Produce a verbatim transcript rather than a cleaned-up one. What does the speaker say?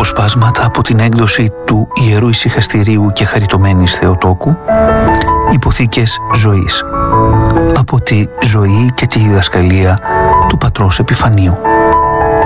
αποσπάσματα από την έκδοση του Ιερού Ησυχαστηρίου και Χαριτωμένης Θεοτόκου, Υποθήκες Ζωής, από τη ζωή και τη διδασκαλία του πατρός Επιφανίου.